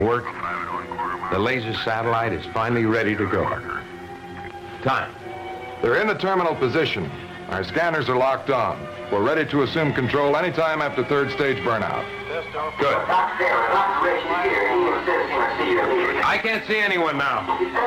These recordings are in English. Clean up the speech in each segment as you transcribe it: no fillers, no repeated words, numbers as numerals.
Work. The laser satellite is finally ready to go. Time. They're in the terminal position. Our scanners are locked on. We're ready to assume control anytime after third stage burnout. Good. I can't see anyone now.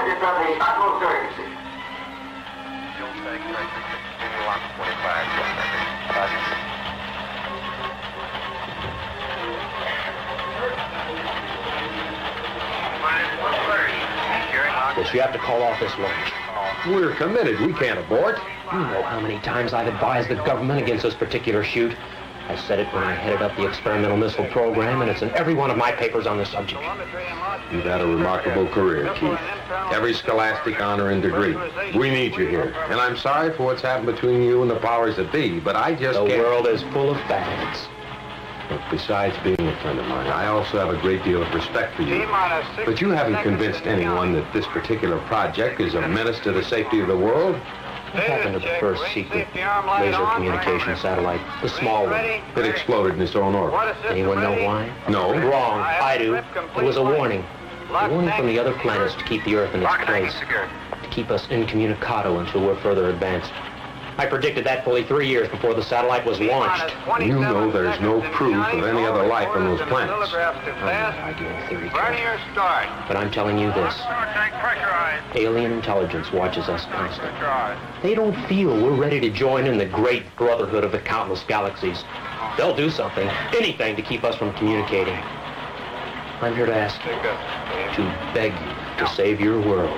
Guess you have to call off this launch. We're committed. We can't abort. You know how many times I've advised the government against this particular shoot. I said it when I headed up the experimental missile program, and it's in every one of my papers on the subject. You've had a remarkable career, Keith. Every scholastic honor and degree. We need you here. And I'm sorry for what's happened between you and the powers that be, but I just can't... The world is full of fads. Look, besides being a friend of mine, I also have a great deal of respect for you. But you haven't convinced anyone that this particular project is a menace to the safety of the world. What happened to the first secret laser communication satellite? The small one. It exploded in its own orbit. Anyone know why? No. Wrong. I do. It was a warning. A warning from the other planets to keep the Earth in its place. To keep us incommunicado until we're further advanced. I predicted that fully 3 years before the satellite was launched. You know there's no proof of any other life on those planets. I'm not arguing theory, but I'm telling you this. Alien intelligence watches us constantly. They don't feel we're ready to join in the great brotherhood of the countless galaxies. They'll do something, anything, to keep us from communicating. I'm here to ask you, to beg you to save your world.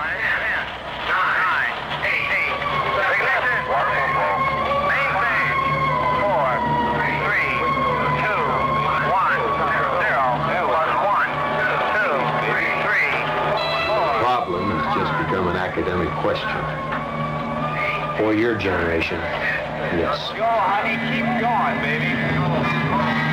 Academic question. For your generation, yes. Go, honey, keep going, baby.